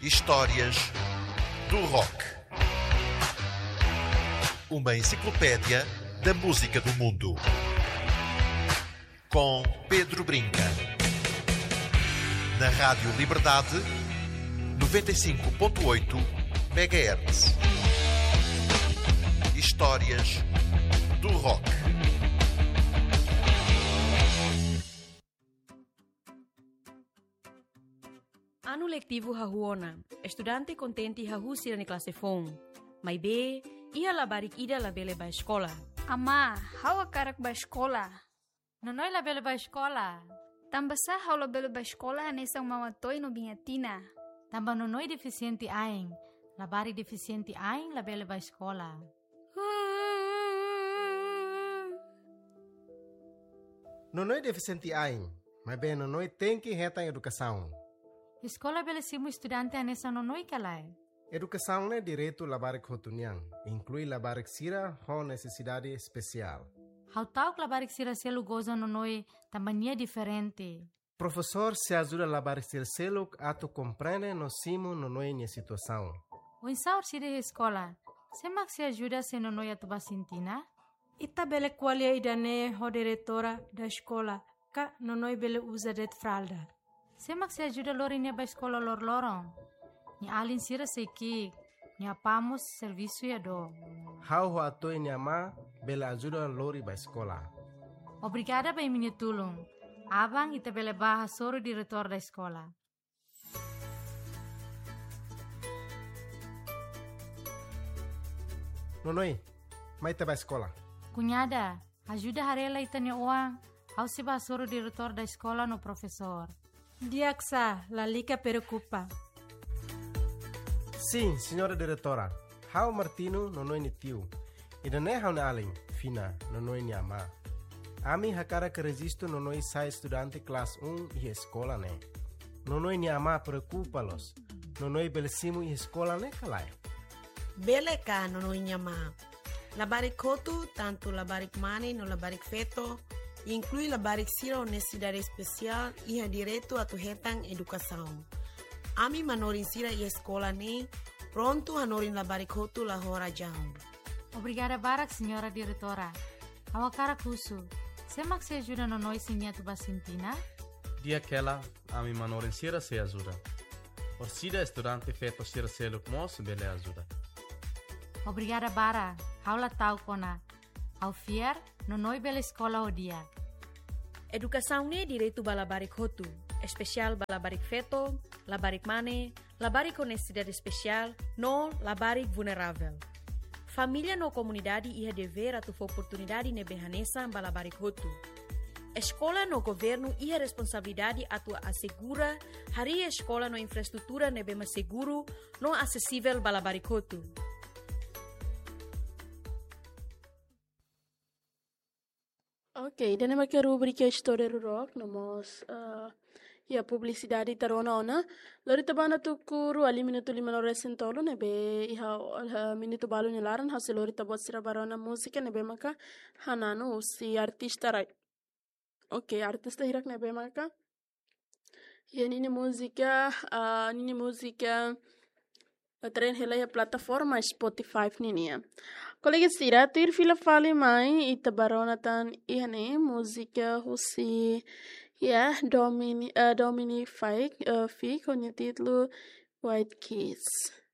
Histórias do Rock. Uma enciclopédia da música do mundo. Com Pedro Brinca. Na Rádio Liberdade, 95.8 MHz. Histórias do Rock. Ano letivo hahuona, estudante contente hahu sira ni klase fong. May be, iha labarik ida labele ba escola. Ama, hawa karak ba escola? Nonoy labele ba escola? Tambasa haw labele ba escola anesang mawatoy no bingatina. Tamba nonoy deficiente aing. Labari deficiente aing labele ba escola. Nonoy deficiente aing, mas bem nonoy tem que reta educação. Escola belesimo estudante anesa nonoy kalay. Educação é direito labarik hotuniang, inclui labarik sira com necessidade especial. How tauk labarik sira selu goza nonoy tambania diferente. Professor se ajuda labarik sira seluk ato compreende no simo nonoy nia situação. O insaur sira escola, semak se ajuda se nonoy atuba sintina? Ita bele qualia idane ho diretora da escola, ka nonoy bele usa det fralda. Semak se ajuda lori nia ba escola lor-lorong. Ni alin sira sekik, ni apamos serviço ya do. How ho atoi nia ma bele ajuda lori ba escola. Obrigada ba minha tulung. Abang ita bele baha soro diretor da escola. Nonoy, mai te ba escola. Cunhada, ajuda harela ita ni uang. How se ba soro diretor da escola no professor. Diaksa, la lica preocupa. Sim, senhora diretora. How Martino nonoy ni tio. Idane how na aling, fina, nonoy ni ama. Ami hakara que resisto nonoy sai estudante classe 1 e escola ne. Nonoy ni ama preocupa-los. Nonoy belesimo e escola ne kalai. Bele ka nonoy ni ama. Labarik kotu, tanto labarik mane no labarik feto, inclui labarik sira honestidade especial e ha direito a tu hetang educação. Ami manorin sira e escola ne, pronto hanorin labarik kotu la hora jam. Obrigada barak, senhora diretora. Awakara kusu. Semak se ajuda nonoy sinia tu basintina? Dia aquela, ami manorin sira se ajuda. Orsida estudante feto sira seluk mos bele ajuda. Obrigada bara. Haula tau kona. Au fiar, nonoy bele escola o dia. Educação ne direito ba labarik hotu, especial ba labarik feto, labarik mane, labarik honestidade especial, no labarik vulnerável. Família no comunidade iha dever atu oportunidade ne behanesa ba labarik hotu. Escola no governo iha responsabilidade atu assegura hari escola no infraestrutura ne bema seguro no acessível ba labarik hotu. Ok, dan é que rubrica História do Rock, nós a publicidade tarona ona. Lori tabana tu kuru ali minuto 5 horas sentolo nebe iha minuto balu nilaran hasi lori tabot sira barona música nebe maka hanano si artista rai. Ok, artista hirak nebe maka. E nini música tren hela a plataforma Spotify ninia. Colega Sira, tu ir fila fale mai ita barona tan ihane música husi Domini Fike fi com o título White Kiss.